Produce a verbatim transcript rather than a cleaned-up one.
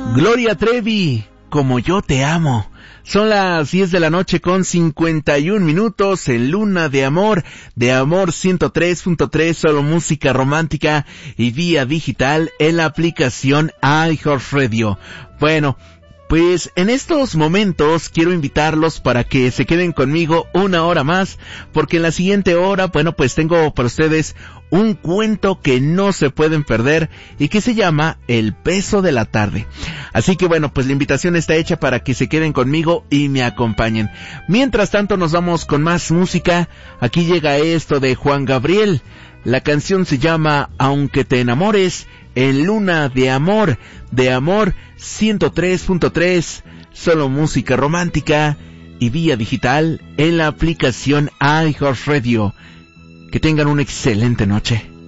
Gloria Trevi, Como yo te amo. Son las diez de la noche con cincuenta y un minutos en Luna de Amor, de Amor ciento tres punto tres, solo música romántica y vía digital en la aplicación iHeartRadio. Bueno, pues en estos momentos quiero invitarlos para que se queden conmigo una hora más, porque en la siguiente hora, bueno, pues tengo para ustedes un cuento que no se pueden perder y que se llama El peso de la tarde. Así que bueno, pues la invitación está hecha para que se queden conmigo y me acompañen. Mientras tanto nos vamos con más música. Aquí llega esto de Juan Gabriel. La canción se llama Aunque te enamores, en Luna de Amor, de Amor ciento tres punto tres, solo música romántica y vía digital en la aplicación iHeartRadio. Que tengan una excelente noche.